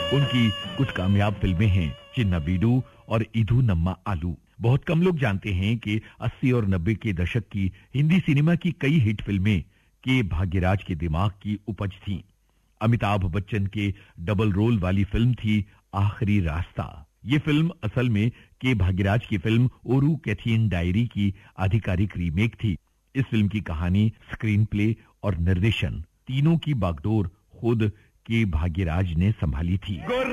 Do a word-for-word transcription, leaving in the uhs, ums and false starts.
उनकी कुछ कामयाब फिल्में हैं चिन्ना वीडू और इधू नम्मा आलू। बहुत कम लोग जानते हैं कि अस्सी और नब्बे के दशक की हिंदी सिनेमा की कई हिट फिल्में के भाग्यराज के दिमाग की उपज थीं। अमिताभ बच्चन के डबल रोल वाली फिल्म थी आखिरी रास्ता। ये फिल्म असल में के भाग्यराज की फिल्म ओरू कैथियन डायरी की आधिकारिक रीमेक थी। इस फिल्म की कहानी, स्क्रीन प्ले और निर्देशन तीनों की बागडोर खुद के भाग्यराज ने संभाली थी।